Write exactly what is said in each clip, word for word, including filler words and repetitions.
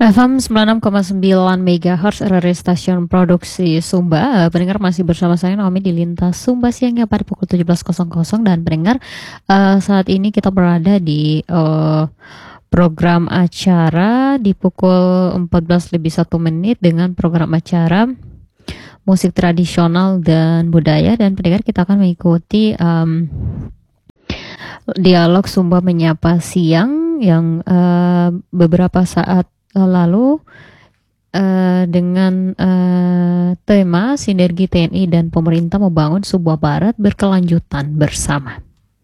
F M sembilan puluh enam koma sembilan megahertz R R I Stasiun Produksi Sumba. Uh, pendengar masih bersama saya Naomi di Lintas Sumba siangnya pada pukul tujuh belas dan pendengar uh, saat ini kita berada di uh, program acara di pukul empat belas lebih satu menit dengan program acara musik tradisional dan budaya, dan pendengar kita akan mengikuti um, dialog Sumba Menyapa Siang yang uh, beberapa saat lalu uh, dengan uh, tema sinergi T N I dan pemerintah membangun Sumba Barat berkelanjutan bersama.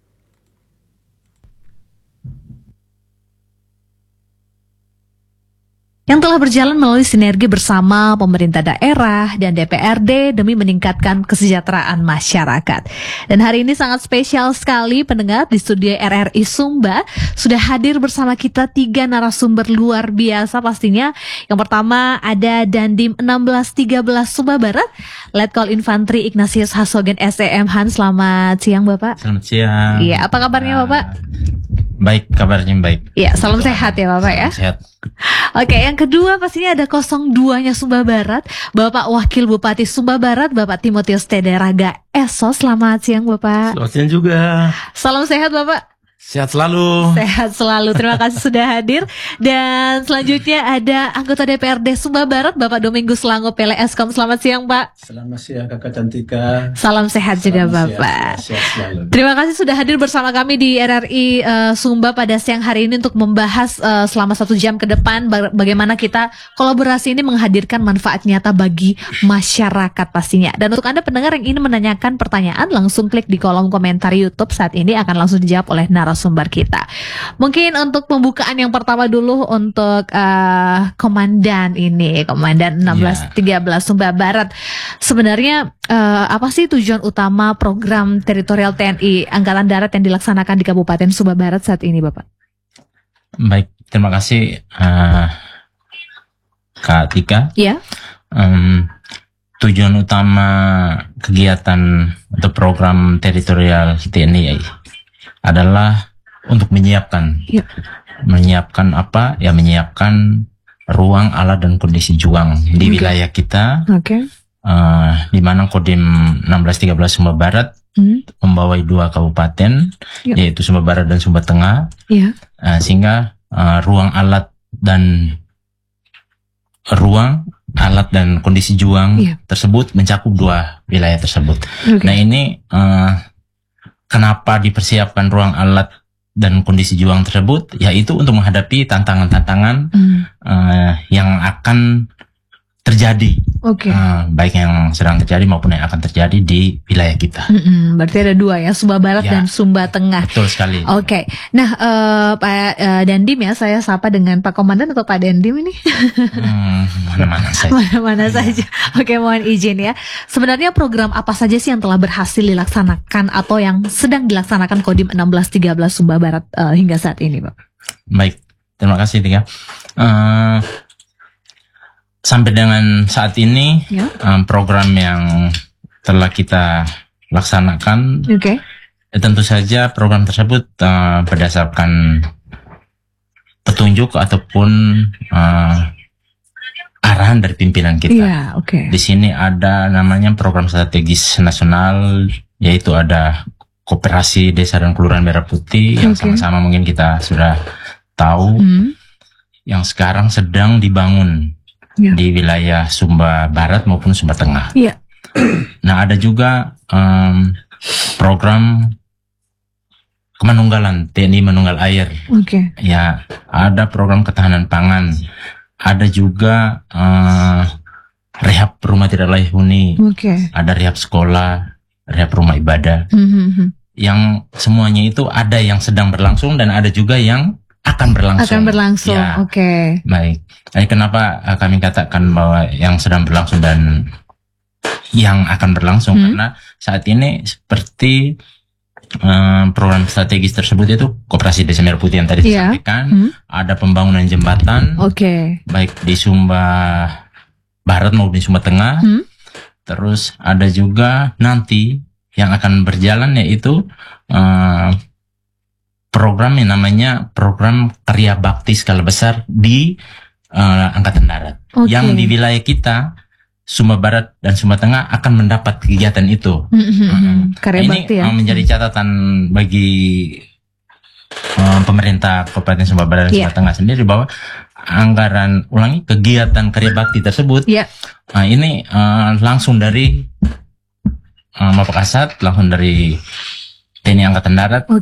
Yang telah berjalan melalui sinergi bersama pemerintah daerah dan D P R D demi meningkatkan kesejahteraan masyarakat. Dan hari ini sangat spesial sekali pendengar, di studio R R I Sumba sudah hadir bersama kita tiga narasumber luar biasa pastinya. Yang pertama ada Dandim enam belas tiga belas Sumba Barat, Letkol Infantri Ignatius Hasogen S E M Han. Selamat siang Bapak. Selamat siang. Iya, apa kabarnya Bapak? Baik, kabarnya baik. Iya, salam sehat ya Bapak ya. Sehat. Oke, yang kedua pastinya ada nol dua-nya Sumba Barat, Bapak Wakil Bupati Sumba Barat, Bapak Timotius Tederaga Eso. Selamat siang Bapak. Selamat siang juga. Salam sehat Bapak. Sehat selalu. Sehat selalu, terima kasih sudah hadir. Dan selanjutnya ada anggota D P R D Sumba Barat, Bapak Domingus Lango P L S Kom. Selamat siang Pak. Selamat siang Kakak Cantika. Salam sehat juga Selamat Bapak. Siang, sehat selalu. Terima kasih sudah hadir bersama kami di R R I uh, Sumba pada siang hari ini untuk membahas uh, selama satu jam ke depan ba- bagaimana kita kolaborasi ini menghadirkan manfaat nyata bagi masyarakat pastinya. Dan untuk Anda pendengar yang ingin menanyakan pertanyaan, langsung klik di kolom komentar YouTube saat ini, akan langsung dijawab oleh narasumber kita. Mungkin untuk pembukaan yang pertama dulu untuk uh, komandan ini, Komandan enam belas tiga belas Sumba Barat. Sebenarnya uh, apa sih tujuan utama program teritorial T N I Angkatan Darat yang dilaksanakan di Kabupaten Sumba Barat saat ini, Bapak? Baik, terima kasih uh, Kak Tika. Ya. Um, tujuan utama kegiatan atau program teritorial T N I adalah untuk menyiapkan, ya. menyiapkan apa? Ya, menyiapkan ruang, alat, dan kondisi juang di Okay. wilayah kita. Oke. Okay. Uh, di mana Kodim enam belas tiga belas Sumba Barat hmm. membawai dua kabupaten, ya. yaitu Sumba Barat dan Sumba Tengah, ya. uh, sehingga uh, ruang, alat, dan ruang, alat, dan kondisi juang ya. tersebut mencakup dua wilayah tersebut. Okay. Nah ini uh, kenapa dipersiapkan ruang, alat, dan kondisi juang tersebut, yaitu untuk menghadapi tantangan-tantangan hmm. uh, yang akan terjadi, okay. uh, baik yang sedang terjadi maupun yang akan terjadi di wilayah kita. Mm-mm, berarti ada dua ya, Sumba Barat ya, dan Sumba Tengah. Betul sekali. Oke, okay. Nah uh, Pak uh, Dandim ya, saya sapa dengan Pak Komandan atau Pak Dandim ini? Hmm, mana-mana saja. Mana-mana saja. Oke, okay, mohon izin ya. Sebenarnya program apa saja sih yang telah berhasil dilaksanakan atau yang sedang dilaksanakan Kodim enam belas tiga belas Sumba Barat uh, hingga saat ini, Pak? Baik, terima kasih Tika. Uh, Sampai dengan saat ini, ya. um, program yang telah kita laksanakan, okay. ya, tentu saja program tersebut uh, berdasarkan petunjuk ataupun uh, arahan dari pimpinan kita. Ya, okay. Di sini ada namanya program strategis nasional, yaitu ada Koperasi Desa dan Kelurahan Merah Putih, yang okay. sama-sama mungkin kita sudah tahu, hmm. yang sekarang sedang dibangun. Ya. Di wilayah Sumba Barat maupun Sumba Tengah. Ya. Nah, ada juga um, program kemanunggalan T N I Manunggal Air. Oke. Okay. Ya, ada program ketahanan pangan. Ada juga uh, rehab rumah tidak layak huni. Oke. Okay. Ada rehab sekolah, rehab rumah ibadah. Mm-hmm. Yang semuanya itu ada yang sedang berlangsung dan ada juga yang akan berlangsung. Akan berlangsung, ya. Oke. Okay. Baik. Jadi kenapa uh, kami katakan bahwa yang sedang berlangsung dan yang akan berlangsung? Hmm. Karena saat ini seperti uh, program strategis tersebut itu Koperasi Desa Merah Putih yang tadi yeah. disampaikan, hmm. ada pembangunan jembatan, okay. baik di Sumba Barat maupun di Sumba Tengah. Hmm. Terus ada juga nanti yang akan berjalan yaitu uh, program yang namanya program karya bakti skala besar di uh, Angkatan Darat. Okay. Yang di wilayah kita Sumba Barat dan Sumba Tengah akan mendapat kegiatan itu. Mm-hmm. Uh, Karya ini bakti ya. uh, menjadi catatan bagi uh, pemerintah Kabupaten Sumba Barat dan Yeah. Sumba Tengah sendiri bahwa anggaran ulangi kegiatan karya bakti tersebut, Yeah. uh, ini uh, langsung dari uh, Mapakasat, langsung dari T N I Angkatan Darat,